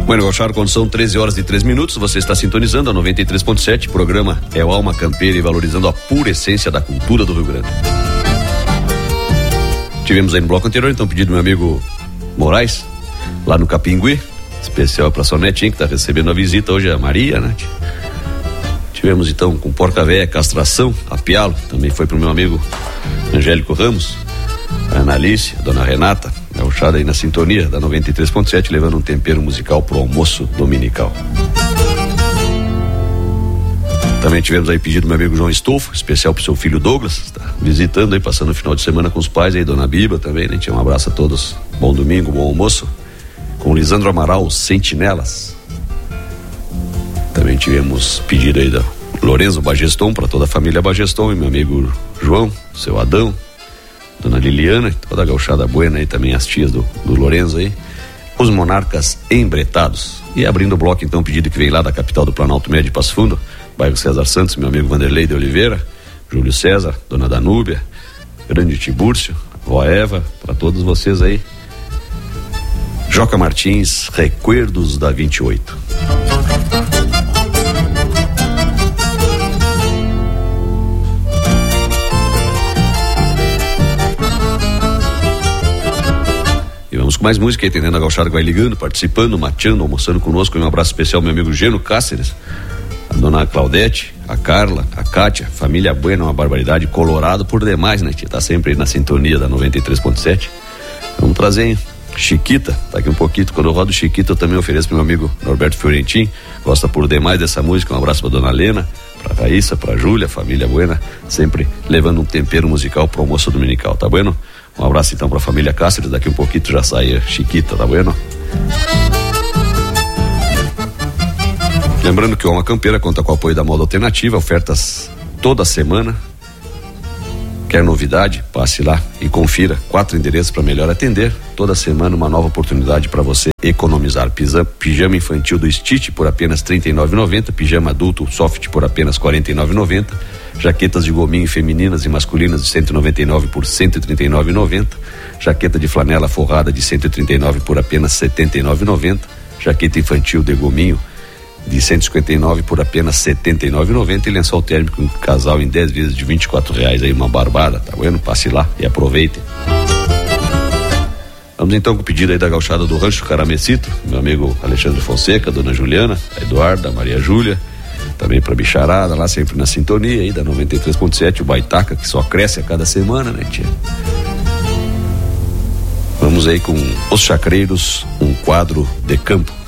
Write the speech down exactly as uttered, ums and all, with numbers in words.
Bueno, Gauchado, quando são treze horas e três minutos, você está sintonizando a noventa e três ponto sete, o programa é o Alma Campeira e valorizando a pura essência da cultura do Rio Grande. Tivemos aí no bloco anterior, então, pedido do meu amigo Moraes, lá no Capingui, especial para sua netinha que está recebendo a visita hoje, a Maria, né? Tivemos então com Porca Véia, Castração, Apialo, também foi pro meu amigo Angélico Ramos, a Ana Alice, a Dona Renata, Gauchada aí na sintonia da noventa e três ponto sete, levando um tempero musical pro almoço dominical. Também tivemos aí pedido do meu amigo João Estolfo, especial pro seu filho Douglas, está visitando aí, passando o final de semana com os pais aí, Dona Biba também, né? Tinha um abraço a todos, bom domingo, bom almoço. Com Lisandro Amaral, Sentinelas. Também tivemos pedido aí da Lorenzo Bageston, para toda a família Bageston, e meu amigo João, seu Adão, Dona Liliana, toda a gauchada buena aí, também as tias do, do Lorenzo aí. Os Monarcas Embretados. E abrindo o bloco, então, pedido que vem lá da capital do Planalto Médio de Passo Fundo, bairro César Santos, meu amigo Vanderlei de Oliveira, Júlio César, Dona Danúbia, Grande Tibúrcio, Vó Eva, para todos vocês aí. Joca Martins, Recuerdos da vinte e oito. E vamos com mais música aí, entendendo a gauchada que vai ligando, participando, mateando, almoçando conosco. E um abraço especial ao meu amigo Geno Cáceres, a dona Claudete, a Carla, a Kátia, família buena, uma barbaridade, Colorado por demais, né? Tá sempre aí na sintonia da noventa e três ponto sete. Vamos trazer, hein? Chiquita, tá aqui um pouquinho. Quando eu rodo Chiquita, eu também ofereço pro meu amigo Norberto Fiorentin, gosta por demais dessa música. Um abraço pra dona Lena, pra Raíssa, pra Júlia, família buena, sempre levando um tempero musical pro almoço dominical, tá bueno? Um abraço então pra família Cáceres, daqui um pouquinho já sai a Chiquita, tá bueno? Lembrando que o Alma Campeira conta com o apoio da Moda Alternativa, ofertas toda semana. Quer novidade? Passe lá e confira. Quatro endereços para melhor atender. Toda semana uma nova oportunidade para você economizar. Pisa, pijama infantil do Stitch por apenas trinta e nove reais e noventa centavos. Pijama adulto soft por apenas quarenta e nove reais e noventa centavos. Jaquetas de gominho femininas e masculinas de cento e noventa e nove reais por cento e trinta e nove reais e noventa centavos. Jaqueta de flanela forrada de cento e trinta e nove reais por apenas setenta e nove reais e noventa centavos. Jaqueta infantil de gominho de cento e cinquenta e nove reais por apenas setenta e nove reais e noventa centavos, e lençol térmico um casal em dez vezes de vinte e quatro reais, aí uma barbada, tá vendo? Passe lá e aproveite. Vamos então com o pedido aí da gauchada do Rancho Caramecito, meu amigo Alexandre Fonseca, dona Juliana, a Eduarda, a Maria Júlia, também pra bicharada lá, sempre na sintonia aí da noventa e três ponto sete, o Baitaca, que só cresce a cada semana, né, tia? Vamos aí com Os Chacreiros, um quadro de campo.